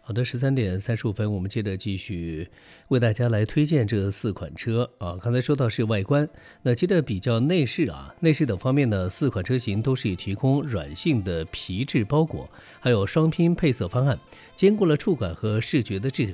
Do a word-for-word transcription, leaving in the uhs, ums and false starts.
好的，十三点三十五分，我们接着继续为大家来推荐这四款车啊。刚才说到是外观，那接着比较内饰啊，内饰等方面呢，四款车型都是以提供软性的皮质包裹，还有双拼配色方案，兼顾了触感和视觉的质